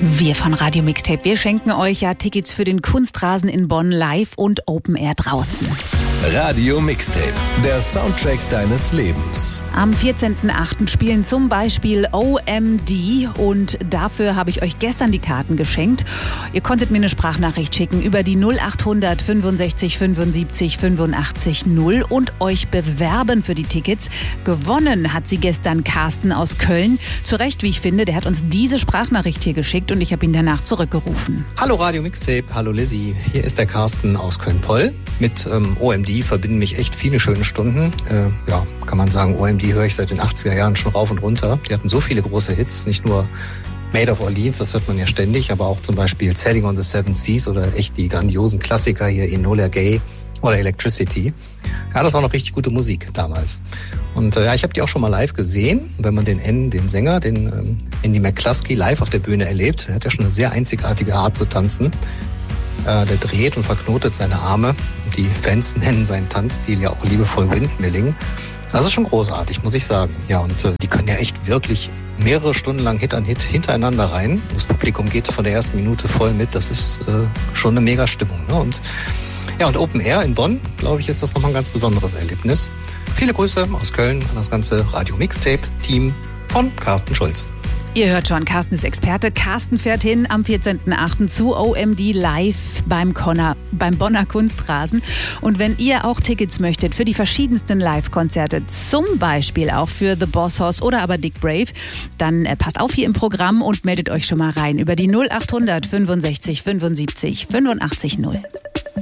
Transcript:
Wir von Radio Mixtape, wir schenken euch ja Tickets für den Kunstrasen in Bonn live und Open Air draußen. Radio Mixtape, der Soundtrack deines Lebens. Am 14.08. spielen zum Beispiel OMD und dafür habe ich euch gestern die Karten geschenkt. Ihr konntet mir eine Sprachnachricht schicken über die 0800 65 75 85 0 und euch bewerben für die Tickets. Gewonnen hat sie gestern Carsten aus Köln. Zu Recht, wie ich finde, der hat uns diese Sprachnachricht hier geschickt und ich habe ihn danach zurückgerufen. Hallo Radio Mixtape, hallo Lizzie. Hier ist der Carsten aus Köln-Poll. Mit OMD verbinden mich echt viele schöne Stunden. Kann man sagen, OMD höre ich seit den 80er Jahren schon rauf und runter. Die hatten so viele große Hits, nicht nur Made of Orleans, das hört man ja ständig, aber auch zum Beispiel Sailing on the Seven Seas oder echt die grandiosen Klassiker hier, Enola Gay oder Electricity. Ja, das war noch richtig gute Musik damals. Und ich habe die auch schon mal live gesehen. Wenn man den Sänger, den Andy McCluskey, live auf der Bühne erlebt, der hat ja schon eine sehr einzigartige Art zu tanzen. Der dreht und verknotet seine Arme. Die Fans nennen seinen Tanzstil ja auch liebevoll Windmilling. Das ist schon großartig, muss ich sagen. Ja, und die können ja echt wirklich mehrere Stunden lang Hit an Hit hintereinander rein. Das Publikum geht von der ersten Minute voll mit. Das ist schon eine mega Stimmung. Ne? Und Open Air in Bonn, glaube ich, ist das nochmal ein ganz besonderes Erlebnis. Viele Grüße aus Köln an das ganze Radio Mixtape-Team von Carsten Schulz. Ihr hört schon, Carsten ist Experte. Carsten fährt hin am 14.08. zu OMD live beim Bonner Kunstrasen. Und wenn ihr auch Tickets möchtet für die verschiedensten Live-Konzerte, zum Beispiel auch für The Boss Hoss oder aber Dick Brave, dann passt auf hier im Programm und meldet euch schon mal rein über die 0800 65 75 85 0.